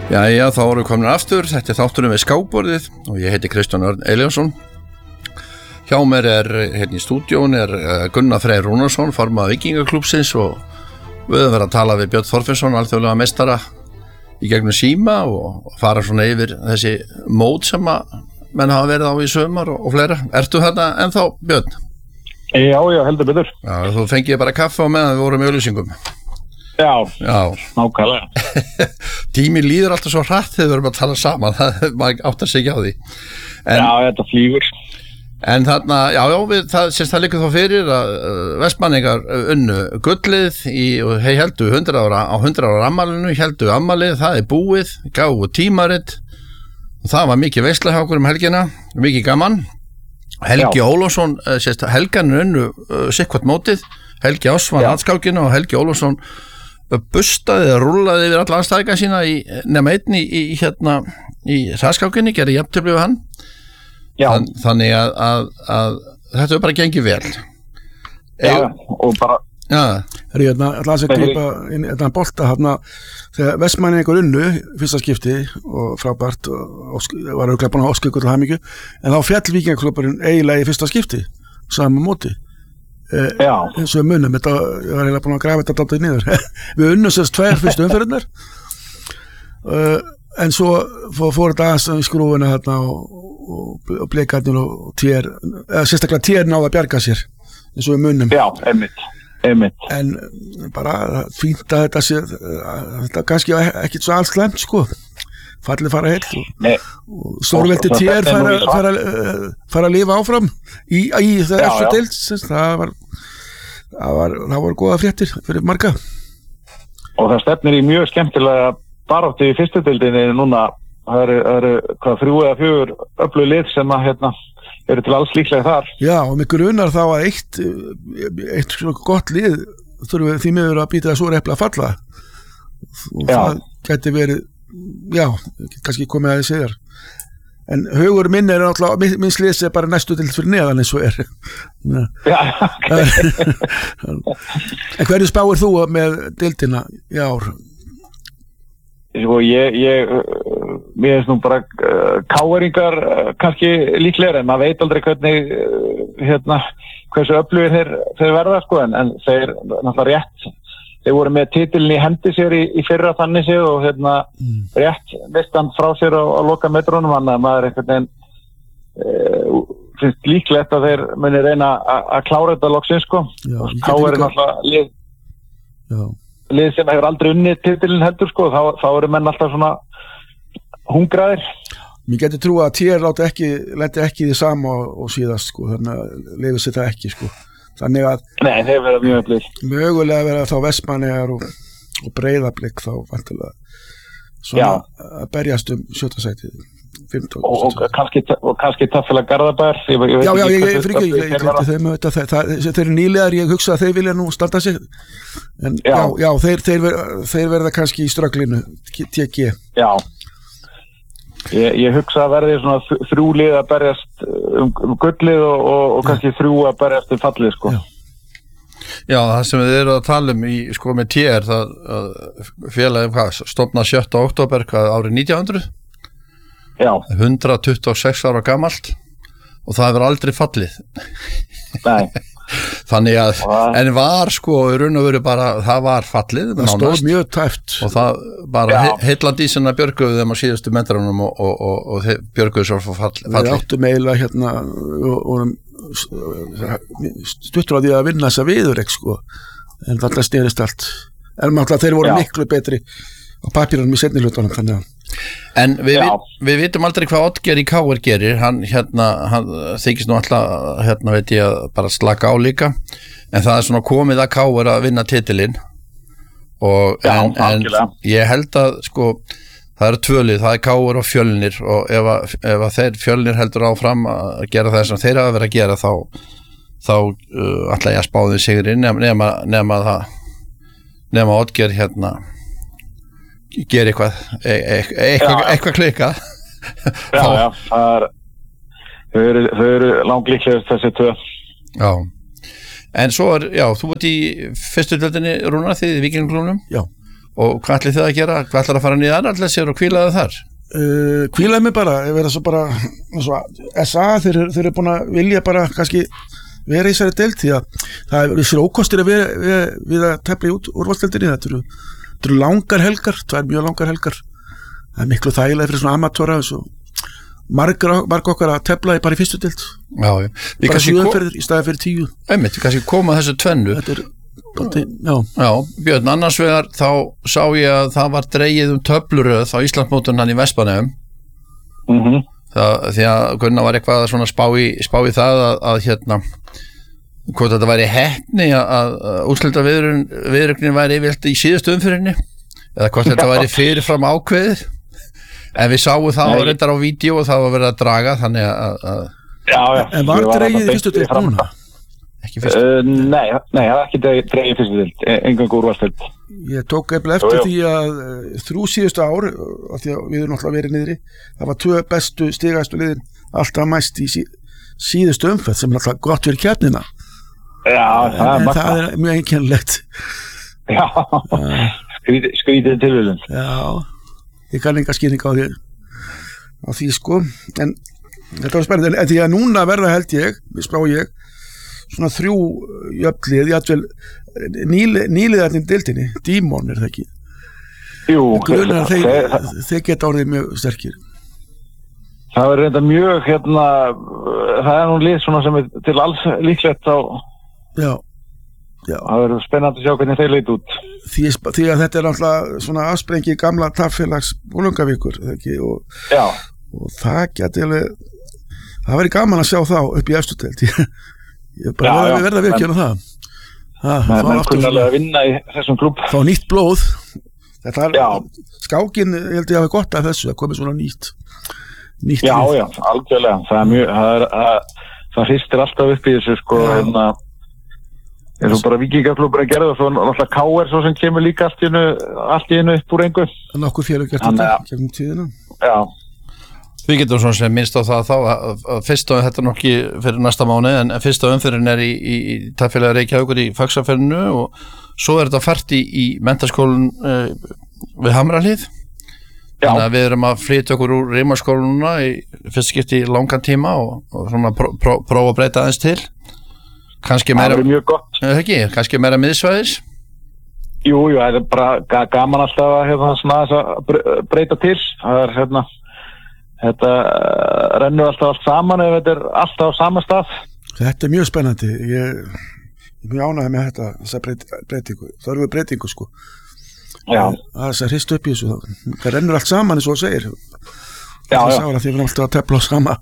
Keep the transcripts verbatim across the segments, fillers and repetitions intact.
Jæja, þá erum við komin aftur, þetta er þátturinn við skákborðið og ég heiti Kristján Örn Elíasson. Hjá mér er, hérna í stúdíón, er Gunnar Freyr Rúnarsson, formaður Víkingaklúbbsins og við höfum verið að tala við Björn Þorfinnsson, alþjóðlega meistara í gegnum síma og fara svona yfir þessi mót sem að menn hafa verið á í sumar og, og fleira. Ertu þarna ennþá, Björn? Já, já, heldur betur. Já, þú fengið bara kaffe á meðan við vorum í auglýsingum. Já, já. nákvæmlega. Tíminn líður alltaf svo hratt þegar við erum að tala saman, það maður áttar sig ekki á því. En, já, þetta flýgur. En þarna, já, já, við, það sést það líka þá fyrir að uh, Vestmanningar unnu gullið í, og hei heldu hundrað ára, á hundrað ára afmælinu, heldu afmælið, það er búið, gáfu tímarit, og það var mikið veisla hjá okkur um helgina, mikið gaman. Helgi já. Ólafsson, uh, sést helganir unnu uh, sikkvart mótið, Helgi Ásvann aðskákinu og Helgi Ólafsson bustaði eða rúllaði yfir alla anstæðinga sína í nema einn í, í hérna í hraðskákinni, gerði jafntefli við hann. Þann, þannig að, að, að þetta er bara gengið vel. Já, Eif, og bara ja. Er ég hérna alltaf að gripa inn þetta bolta hérna þegar Vestmanningar unnu fyrsta skipti og frábært og, og var örugglega búin að óska ykkur til hamingju en þá féll Víkingaklúbburinn eiginlega í fyrsta skipti sama móti. Já. eins og við munum þetta, ég var eiginlega búin að grafa þetta dálítið niður við unnum sérst tvær fyrstu umferðirnar uh, en svo fór, fór þetta aðeins í skrúfuna þarna og, og, og Bleikarnir og Tér eða sérstaklega Tér náði að bjarga sér eins og við munum já, einmitt, einmitt. en bara fínt að þetta sé þetta kannski ekki svo alls slemt sko fallið fara heilt og, og stórveldi Tér fara, fara, fara, fara að lifa áfram í, í þessu deild það var það var, það var góða fréttir fyrir marga og það stefnir í mjög skemmtilega baráttu í fyrstu deildinni núna það eru, eru hvað þrjú eða fjögur öflug lið sem að hérna eru til alls líklega þar já og mig grunar þá að eitt eitt svo gott lið þurfum við því miður að býta það svo repla að falla og já. Það gæti verið já, kannski komið aðeins síðar en hugur minn er náttúrulega minn slís er bara næstu til fyrir neðan eins og er já, ok en hverju spáir þú með deildina í ár? Sko, ég, ég mér finnst nú bara uh, káeringar uh, kannski líklega en maður veit aldrei hvernig uh, hérna, hversu öflugir þeir, þeir verða sko en, en þeir náttúrulega rétt þeir voru með titilin í hendi sér í, í fyrra þannig sér og hérna mm. rétt mistan frá sér á, á loka metrónum þannig að maður einhvern veginn e, finnst líklegt að þeir muni reyna að klára þetta loksins sko og þá er náttúrulega lið, lið sem hefur aldrei unnið titilin heldur sko þá, þá eru menn alltaf svona hungraðir. Mér getur trú að Tér láti ekki lenti ekki því sama og, og síðast sko þannig að lifið sér það ekki sko þannig að Nei, þeir verða mjög öflugir. Mögulega verða þá Vestmanningar og, og Breiðablik þá vantilega svona Já. Að berjast um sjötta sætið og, og kannski og kannski taffilega Garðabær ég, ég Já, já, ég fyrir ekki ég gleymdi þeim þetta þeir eru nýlegar, ég hugsa að þeir vilja nú standa sig en já, já, já þeir, þeir, verða, þeir verða kannski í strögglinu T G Já Ég, ég hugsa að verði svona þrjú lið að berjast um, um gullið og, og, og kannski þrjú að berjast um fallið sko. Já. Já, það sem við erum að tala um í sko með Tér það félagum hvað stofna sjötta október hvað árið nítján hundruð Já. hundrað tuttugu og sex ára gamalt og það hefur aldrei fallið. Nei. Þannig að og en var sko í raun og veru bara það var fallið það stóð mjög tæft og það bara he, heillandísina björguðu þeim á síðustu metrunum og, og, og, og þeir björguðu svo fyrir fall, fallið við áttum eiginlega hérna og, og stuttur á því að vinna þessa viðurreik sko en þetta snerist allt en náttúrulega þeir voru Já. Miklu betri á papírunum í seinni hlutunum þannig að En við, við, við vitum aldrei hvað Oddgeir í K R gerir, hann, hérna, hann þykist nú alltaf, hérna veit ég að bara slaka á líka, en það er svona komið að K R að vinna titilinn og Já, en, en ég held að sko, það eru tvölið, það er K R og Fjölnir og ef að, ef að þeir Fjölnir heldur áfram að gera það sem þeir hafa verið að gera þá, þá uh, ætla ég að spá þeim sigurinn nema, nema, nema það, nema Oddgeir hérna, gera eitthvað e e eitthvað, eitthvað klika Já, já, það er þau eru, þau eru langlíklegust þessi tvö Já, en svo er, já, þú ert í fyrstu deildinni Rúnar þið í Víkingaklúbbnum Já og hvað ætlið þið að gera? Hvað ætlar að fara niður Arnarnesið og hvílaðu þar? Uh, hvílaði mig bara, ég verða svo bara svo, S A þeir, þeir eru búin að vilja bara kannski vera í þessari deild því að það er sér ókostir að vera við, við að tefla í út úrvalsdeildinni. Þetta eru, þetta eru langar helgar, tvær mjög langar helgar. Það er miklu þægilega fyrir svona amatöra eins og margar, margar okkar að tefla bara í fyrstu deild. Já, já. Bara sjö umferðir í staði fyrir tíu. Einmitt, við kannski koma þessu tvennu. Þetta er Bóti, já. já, Björn, annars vegar þá sá ég að það var dregið um töfluröð á Íslandsmótinu hann í Vestmannaeyjum mm -hmm. því að Gunnar var eitthvað svona spá í, spá í það að, að hérna hvort þetta væri heppni að, að úrslita viðrögnin væri yfirleitt í síðustu umfyrinni eða hvort þetta væri fyrirfram ákveðið en við sáum það og reyndar á vídeo og það var verið að draga þannig að, að já, já. En var dregið í fyrstu deild núna? Ekki fyrstu? Uh, nei, nei, það er ekki dregið fyrstu deild, engang úrvalsdeild. Ég tók eftir eftir jú, jú. því að uh, þrjú síðustu ár, af því að við erum náttúrulega verið niðri, það var tvö bestu stigæstu liðin alltaf mæst í sí, síðustu umferð sem er alltaf gott fyrir keppnina. Já, það en, er en það er mjög einkennilegt. Já, uh, skrítið, skrítið tilvíðun. Já, ég kann enga skýring á því, á því sko, en þetta var spennandi, en því að núna verða held ég, við spá ég, svona þrjú jöfnlið, jafnvel nýliðarnir deildinni, Dímon er það ekki? Jú. Grunar að þeir, þeir geta orðið mjög sterkir. Það er reynda mjög, hérna, það er nú lið svona sem er til alls líklegt á... Já, já. Það verður spennandi að sjá hvernig þeir leit út. Því, því að þetta er náttúrulega svona afsprengi gamla taffélags Bolungarvíkur, ekki? Og, já. Og það geti alveg, það verður gaman að sjá þá upp í efstu deild. Ég bara já, já, verða við ekki að það það menn kunnalega að vinna í þessum klúb þá nýtt blóð þetta er, skákin held ég að hafa gott af þessu að komi svona nýtt nýtt já, líf. Já, algjörlega það er mjög, það er að, það hristir alltaf upp í þessu sko, hérna eins og bara Víkingaklúbur að gera það og svo náttúrulega K R svo sem kemur líka allt í einu allt í einu upp úr engu nokkuð félög gert þetta gegnum tíðina já Við getum svona sem minnst á það þá að, að fyrsta, þetta er nokkið fyrir næsta mánu en fyrsta umfyrin er í, í, í Tafélag Reykjavíkur í Faxaferðinu og svo er þetta fært í, í menntaskólan uh, við Hamrahlíð þannig að við erum að flytja okkur úr Rimaskólanuna í fyrst skipti í langan tíma og, og svona pró, pró, prófa að breyta aðeins til kannski meira, ekki, kannski meira miðsvæðis Jú, jú, það er bara gaman alltaf að, hérna, svona, að breyta til það er hérna Þetta rennur alltaf allt saman ef þetta er alltaf á sama stað. Þetta er mjög spennandi. Ég er mjög ánægður með þetta, þessa breytingu. Það eru við breytingu, sko. Já. Það er þess að hristu upp í þessu. Það rennur allt saman eins og það segir. Já, það já. Það er því við erum alltaf að tefla á sama,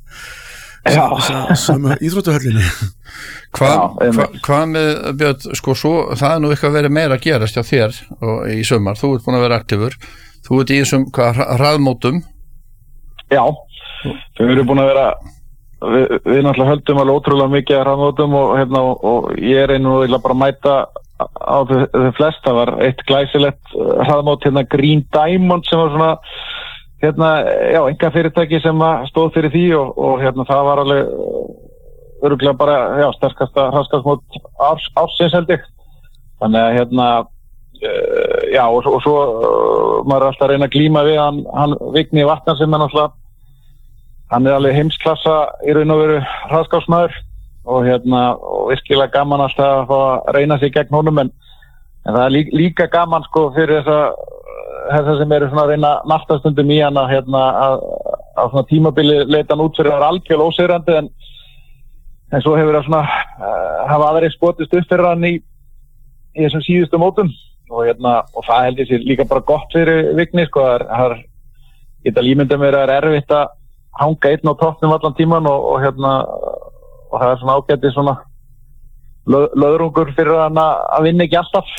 sama íþróttahöllinni. Hvað hva, hva með, Björn, sko, svo, það er nú eitthvað verið meira að gerast hjá þér og í sumar. Þú ert búin að vera aktífur. Þú ert í þessum hraðmótum. Já, við erum búin að vera við, við náttúrulega höldum alveg ótrúlega mikið að hraðmótum og, hérna, og, og ég er einu og ég vil bara mæta á þau, þau flest, það var eitt glæsilegt hraðmót, hérna Green Diamond sem var svona, hérna, já, enga fyrirtæki sem stóð fyrir því og, og hérna það var alveg örugglega bara, já, sterkasta hraðskapsmót árs, ársins held ég, þannig að hérna Uh, já og svo, og svo uh, maður er alltaf að reyna að glíma við hann, hann Vigni Vatnar sem er náttúrulega hann er alveg heimsklassa í raun og veru hraðskapsmaður og hérna og virkilega gaman alltaf að fá að reyna sig gegn honum en, en það er líka, líka gaman sko fyrir þessa þessa sem eru svona að reyna naftastundum í hann að hérna að, að svona tímabili leita hann út fyrir að vera algjörl ósigrandi en, en svo hefur það svona uh, hafa aðri skotist upp fyrir hann í, í þessum síðustu mótum og hérna og það held ég sér líka bara gott fyrir Vigni sko það er, það er geta límyndum verið að það er erfitt að hanga einn á toppnum allan tíman og, og hérna og það er svona ágæti svona löð, löðrungur fyrir hann að vinna ekki alltaf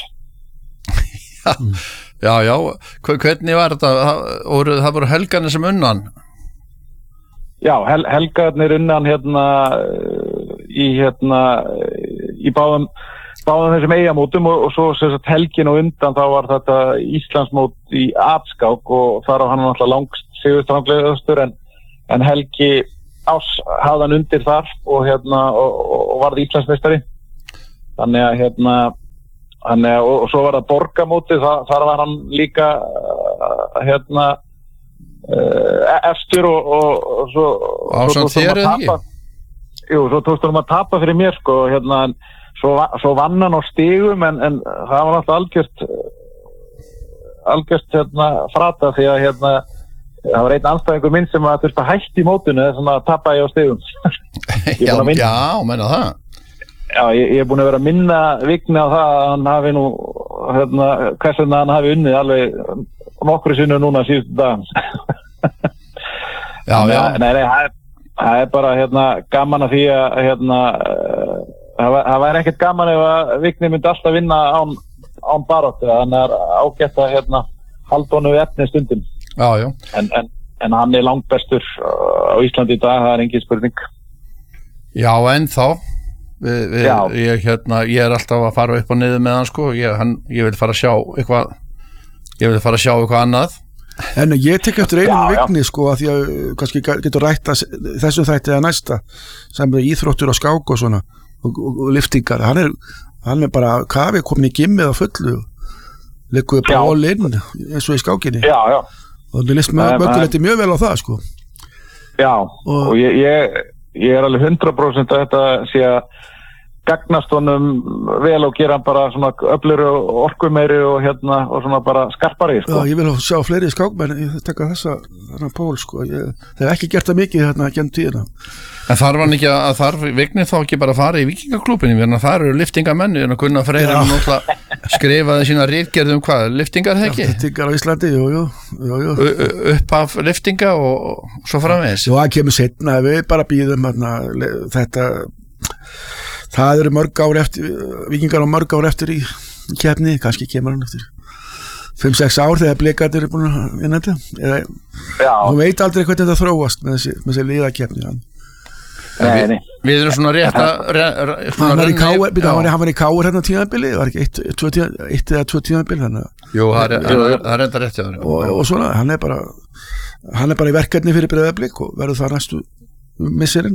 Já, já, já. Hvernig var þetta það, það voru helgarnir sem unnan Já, hel, helgarnir unnan hérna í hérna í báðum báðum þessum eigamótum og, og svo sem sagt helgin og undan þá var þetta Íslandsmót í atskák og þar á hann náttúrulega langst sigurstranglegastur en, en Helgi Ás hafði hann undir þar og hérna og, og varði Íslandsmeistari þannig að hérna hann, og, og svo var það borgamótið, þar, þar var hann líka uh, hérna uh, efstur og, og, og svo Ásamt þér eða ekki? Jú, svo tókst hann að tapa fyrir mér sko, hérna, svo, svo vann hann á stigum en, en það var alltaf algjört algjört hérna frata því að hérna það var einn anstæðingur minn sem að þurfti að hætti í mótinu þess að tapa ég á stigum. já, já, menna það. Já, ég, ég er búin að vera að minna Vigni á það að hann hafi nú hérna, hvers vegna hann hafi unnið alveg nokkru sinni núna síðustu dag. já, já. Nei, nei, það er, það er bara hérna gaman að því að hérna það væri ekkert gaman ef að Vigni myndi alltaf vinna án, án baráttu, þannig að ágætt að hérna halda honum við efni stundum. Já, já. En, en, en hann er langt bestur á Íslandi í dag, það er engin spurning. Já, en þá við, við, Já. Ég, hérna, ég er alltaf að fara upp og niður með hann sko, ég, hann, ég vil fara að sjá eitthvað ég vil fara að sjá eitthvað annað. En ég tek eftir einu Já, já. Vigni sko, að því að kannski getur rætt að þessum þætti eða næsta sem er íþróttur og skák og svona og, og, og liftingar, hann er hann er bara kafi komin í gimmið á fullu liggur bara all in eins og í skákinni. Já, já. Og það list mörguleiti mjög vel á það sko. Já, og, og ég, ég, ég er alveg hundrað prósent að þetta sé að gagnast honum vel og gera hann bara svona öflur og orkumeiri og hérna og svona bara skarpari sko. Já, ég vil sjá fleiri skákmenn ég tekka þessa þennan pól sko. Ég, þeir hef ekki gert það mikið hérna genn tíðina. En þarf hann ekki að þarf Vigni þá ekki bara að fara í Víkingaklúbbinni, þannig að það eru liftingamenn, en að Gunnar Freyr hann náttúrulega skrifaði sína ritgerð um hvað, liftingar það ekki? Liftingar á Íslandi, jú, jú, jú, jú. Upp af liftinga og, og svo framvegis. Svo það kemur setna, við bara býðum hérna, þetta, það eru mörg ár eftir, Víkingar á mörg ár eftir í, í keppni, kannski kemur hann eftir fimm sex ár þegar blikarnir eru búin að vinna þetta, eða, hún veit aldrei hvernig þetta þróast með þessi, með þessi liðakeppni hann. Nei, nei. Við erum svona rétt að hann var í Káur hann var í Káur hérna tímabili var ekki eitt, tvö, eitt eða tvö tímabili jú, það er enda rétt og, og svona, hann er bara hann er bara í verkefni fyrir Breiðablik og verður það næstu missirinn.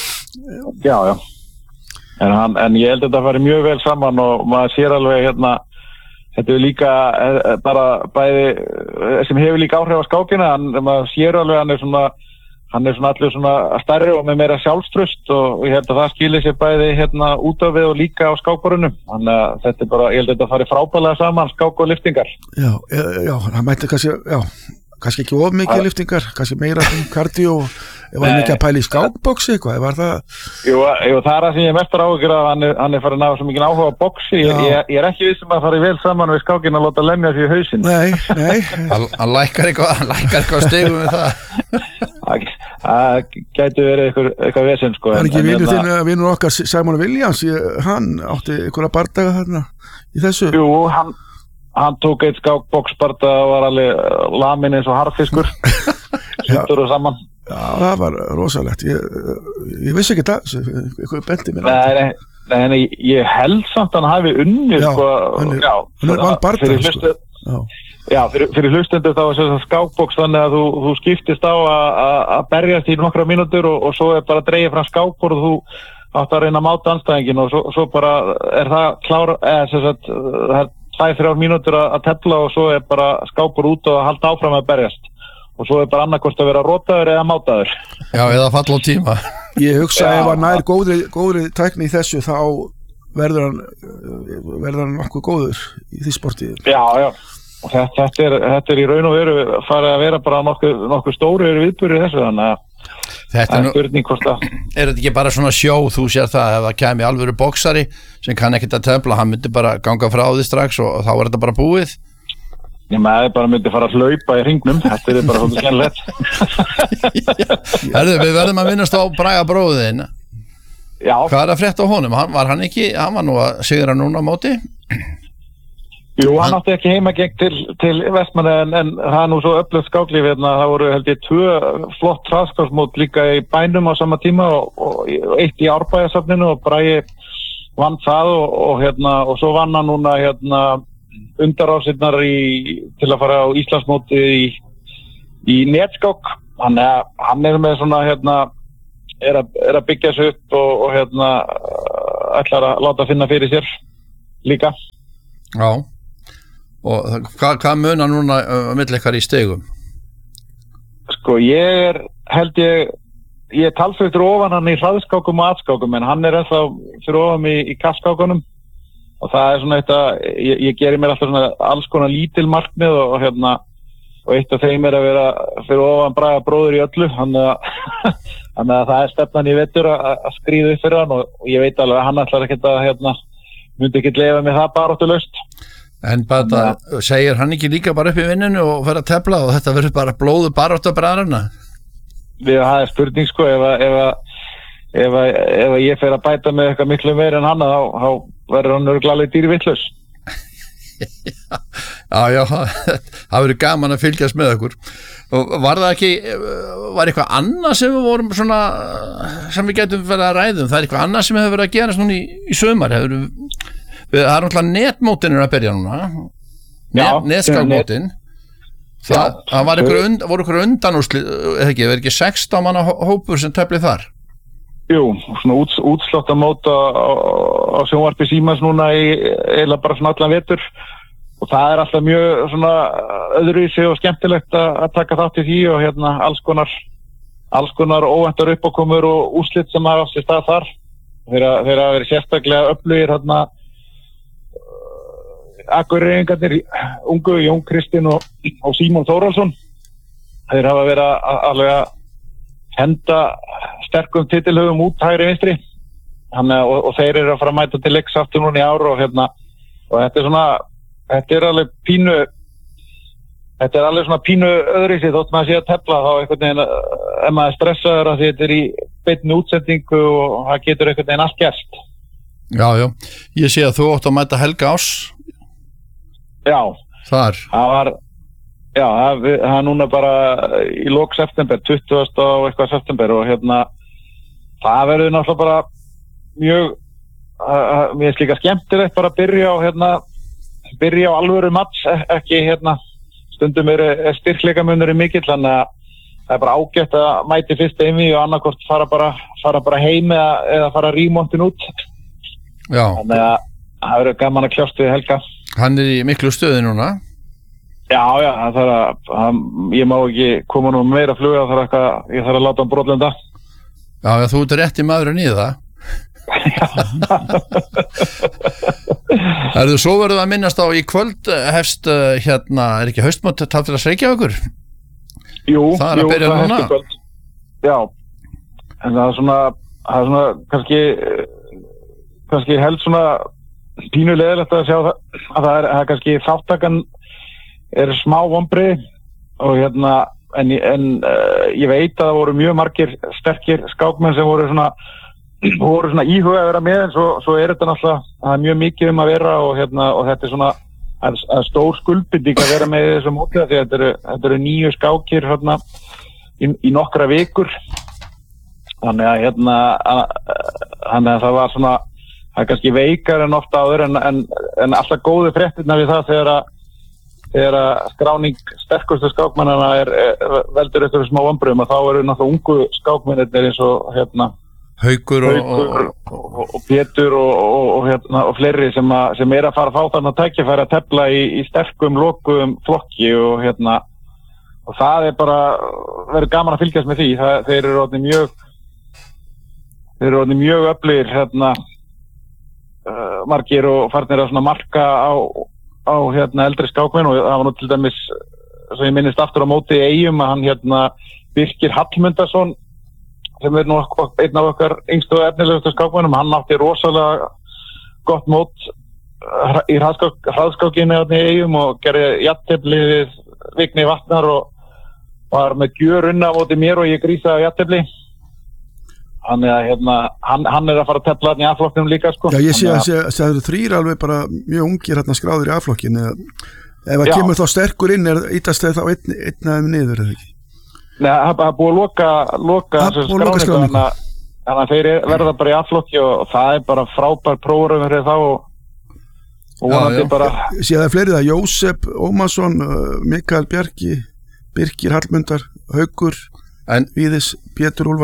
Já, já en, hann, en ég held að þetta fari mjög vel saman og maður sér alveg hérna þetta er líka bara bæði sem hefur líka áhrif á skákina en maður sér alveg hann er svona hann er svona allir svona stærri og með meira sjálfströst og ég held að það skilir sér bæði hérna út af við og líka á skákborunum. Þannig að þetta er bara, ég held að þetta fari frábælega saman, skák og liftingar. Já, já, hann mætti kannski, já, kannski ekki of mikið liftingar, kannski meira kardió, ef hann ekki að pæla í skákboksi eitthvað, var það? Jú, jú, það er það sem ég mestar áhyggjur af, hann er, hann er farin að hafa svo mikið áhuga á boksi, ég, ég, ég er ekki vissum að fara vel saman við skákin að láta lemja sér í hausinn. Nei, nei. Hann lækkar eitthvað, hann lækkar eitthvað stigum með það. Það gæti verið eitthvað, eitthvað vesinn sko. Það er ekki vinur þinn, vinur okkar Simon Williams, hann átti einhverja bardaga þarna í þessu? Jú, hann, hann tók eitt skákboksbardaga og var alveg lamin eins og harðfiskur, sundur og saman. Já, það var rosalegt, ég, ég vissi ekki það, eitthvað bendi mér. Nei, nei, nei, nei, ég held samt að hann hafi unnið já, sko. Hann er, já, hann er vann bardaga sko. Já. Já, fyrir, fyrir hlustendur þá er þess að skákboks þannig að þú, þú skiptist á að berjast í nokkra mínútur og, og svo er bara að dreigja fram skákbord og þú átt að reyna að máta anstæðingin og svo, svo bara er það klára, eða þess að það er tvær, þrjár mínútur að, að tella og svo er bara skákbord út og að halda áfram að berjast og svo er bara annarkost að vera rótaður eða mátaður. Já, eða falla á tíma. Ég hugsa að ef hann nær góðri, góðri tækni í þessu þá verður hann, verður hann nokkuð góður í því sporti. Já, já. Og þetta, þetta, er, þetta er í raun og veru farið að vera bara nokkuð, nokkuð stóru viðburðir þessu þannig að það er spurning hvort að er þetta ekki bara svona sjó, þú sér það ef það kemi alvöru boksari sem kann ekkert að tefla, hann myndi bara ganga frá því strax og þá er þetta bara búið. Ég með bara myndi fara að hlaupa í hringnum, þetta er bara svona skemmtilegt. Herðu, við verðum að minnast á Braga bróðin. Já. Hvað er að frétta á honum? Hann, var hann ekki, hann var nú að sigra núna á móti? Jú, hann átti ekki heima gegn til, til Vestmanna en, en það er nú svo öflugt skáklíf hérna, það voru held ég tvö flott traðskáksmót líka í bænum á sama tíma og, og, og eitt í Árbæjarsafninu og Bragi vann það og, og hérna og svo vann hann núna hérna undarásirnar í til að fara á Íslandsmóti í, í netskák, hann er, hann er með svona hérna er að, er að byggja sig upp og, og hérna ætlar að láta finna fyrir sér líka. Já, og hvað, hvað munar núna á milli ykkar í stigum? Sko ég er, held ég, ég er talsveit fyrir ofan hann í hraðskákum og atskákum, en hann er ennþá fyrir ofan í, í kastskákunum, og það er svona eitt að, ég, ég gerir mér alltaf svona alls konar lítil markmið og, og hérna, og eitt af þeim er að vera fyrir ofan Braga bróður í öllu, þannig að, þannig að það er stefnan í vetur að, að skríða upp fyrir hann, og, og ég veit alveg að hann ætlar ekkert að, hérna, myndi ekki leifa með það baráttulaust. En bara ja. Segir hann ekki líka bara upp í vinninu og fer að tefla og þetta verður bara blóðu baráttu bræðrana? Við það er spurning sko, ef að, ef að, ef að, ef að ég fer að bæta með eitthvað miklu meir en hann, þá, þá verður hann örugglega alveg dýrvitlaus. Já, já, það verður gaman að fylgjast með okkur. Og var það ekki, var eitthvað annað sem við vorum svona, sem við getum verið að ræðum, það er eitthvað annað sem hefur verið að gera svona í, í sumar, hefur við Það er náttúrulega netmótin er að byrja núna, Net, netskálmótin, það, það var ykkur und, voru ykkur undanúrslit, eða ekki, það er ekki sextán manna hópur sem teflið þar? Jú, svona út, útsláttamót á, á sjónvarpi Símans núna í, eða bara svona allan vetur, og það er alltaf mjög svona öðruvísi og skemmtilegt að, að taka þátt í því og hérna alls konar, alls konar óvæntar uppákomur og úrslit sem hafa sér stað þar, þeir að vera sérstaklega öflugir hérna, Akureyringarnir, ungu Jón Kristinn og, og Símon Þórhallsson, þeir hafa verið að, alveg að henda sterkum titilhöfum út hægri vinstri, hann, og, og þeir eru að fara að mæta til leiks aftur núna í ár og hérna, og þetta er svona, þetta er alveg pínu, þetta er alveg svona pínu öðruvísi þótt maður sé að tefla þá einhvern veginn, ef maður er stressaður að þetta er í beinni útsendingu og það getur einhvern veginn allt gerst. Já, já, ég sé að þú átt að mæta Helga Áss. Já, þar. Það var, já, það, það er núna bara í lok september, tuttugasta og eitthvað september og hérna, það verður náttúrulega bara mjög, að, mér er líka skemmtilegt bara að byrja á, hérna, byrja á alvöru mats, ekki, hérna, stundum er, er styrkleikamunur mikill, þannig að það er bara ágætt að mæti fyrst eimi og annarkort fara bara, fara bara heim eða, eða fara rímontin út. Já. Þannig að það verður gaman að kljást við Helga. Hann er í miklu stöði núna? Já, já, það þarf að, hann, ég má ekki koma nú meira flug, það þarf eitthvað, ég þarf að láta hann brotlenda. Já, já, þú ert rétti maðurinn í það. Er þú svo verið að minnast á í kvöld hefst, hérna, er ekki haustmót Tafélags Reykjavíkur? Jú, það er að jú, byrja það núna. Hefst í kvöld. Já, en það er svona, það er svona, kannski, kannski held svona, pínu leðilegt að sjá það að það er, það er kannski þáttakan er smá vonbrigði og hérna en, en uh, ég veit að það voru mjög margir sterkir skákmenn sem voru svona voru svona íhuga að vera með en svo, svo er þetta náttúrulega, það er mjög mikið um að vera og hérna og þetta er svona að, að stór skuldbinding að vera með þessu móti því að þetta eru, þetta eru nýju skákir hérna í, í nokkra vikur þannig að hérna að, þannig að það var svona það er kannski veikar en ofta áður en, en, en alltaf góðu fréttirna við það þegar að, þegar að skráning sterkustu skákmennana er, er veldur eitthvað smá vonbrigðum og þá eru náttúrulega ungu skákmennir eins og hérna Haukur og, Haukur og, og, og Pétur og, og, og, hérna, og fleiri sem, að, sem er að fara að fá þarna tækifæri að tefla í, í sterkum, lokuðum flokki og hérna og það er bara verið gaman að fylgjast með því það, þeir eru orðnir mjög þeir eru orðnir mjög öflugir hérna uh, margir og farnir að svona marka á, á hérna eldri skákmenn og það var nú til dæmis sem ég minnist aftur á móti í Eyjum að hann hérna Birkir Hallmundarsson sem er nú einn af okkar yngstu og efnilegustu skákmennum, hann átti rosalega gott mót í hraðskákinni í Eyjum og gerði jafntefli við Vigni Vatnar og var með gjörunna á móti mér og ég grísaði jafntefli þannig að hérna, hann, hann er að fara að tefla hann í A-flokknum líka sko. Já, ég sé að það eru þrýr alveg bara mjög ungir hérna skráður í A-flokkinu ef það kemur þá sterkur inn er ítast þá einn, einn aðeins niður eða ekki? Nei, það er búið að loka, loka skráningu, þannig að þeir verða bara í A-flokki og það er bara frábær prófum fyrir þá og, og vonandi bara... Sér það er fleiri það, Jósef Ómarsson, Mikael Bjarki, Birkir Hallmundar, Haukur, en, Víðis, Pétur Úlfar.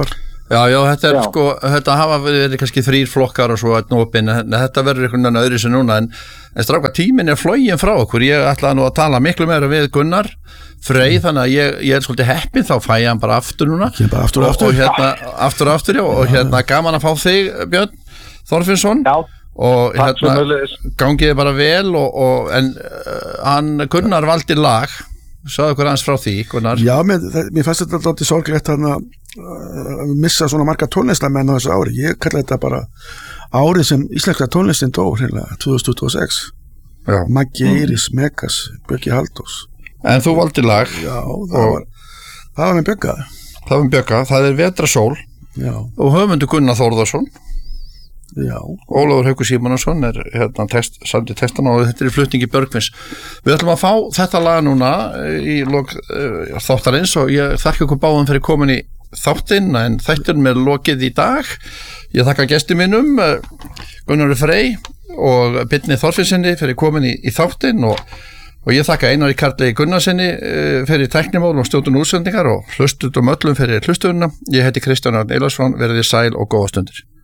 Já, já, þetta er Já. sko, þetta hafa verið kannski þrýr flokkar og svo einn opinn, en þetta verður einhvern veginn öðru sem núna, en, en stráka, tíminn er flogin frá okkur, ég ætlaði nú að tala miklu meira við Gunnar Frey, þannig að ég, ég er svolítið heppinn, þá fæ ég hann bara aftur núna. Ég bara aftur og aftur. Og, og hérna, aftur og aftur, já, og hérna gaman að fá þig, Björn Þorfinnsson. Já, og takk hérna sömuleiðis. gangiði bara vel og, og en uh, hann Gunnar valdi lag, sagði okkur aðeins frá því, Gunnar. Já, mér, það, mér fannst þetta alltaf sorglegt hann að uh, missa svona marga tónlistamenn á þessu ári. Ég kalla þetta bara árið sem íslenska tónlistin dó, hérna, tvö þúsund tuttugu og sex. Já. Maggi Eiris, Megas, Bjöggi Halldórs. En þú valdi lag. Já, það var, það var með Bjögga. Það var Bjögga, það er Vetrasól. Já. Og höfundur Gunnar Þórðarsson. Já. Ólafur Haukur Símonarson er hérna text, samdi textan og þetta er flutningi Björgvins. Við ætlum að fá þetta lag núna í lok uh, þáttarins og ég þakka ykkur báðum fyrir komin í þáttinn, en þætturinn er lokið í dag. Ég þakka gestum mínum uh, Gunnar Frey og Birni Þorfinnsssyni fyrir komin í, í þáttinn og, og ég þakka Einari Karli Gunnarsssyni uh, fyrir tæknimál og stjórnun útsendingar og hlustutum öllum fyrir hlustununa. Ég heiti Kristján Örn Einarsson, verið sæl og góða stundir.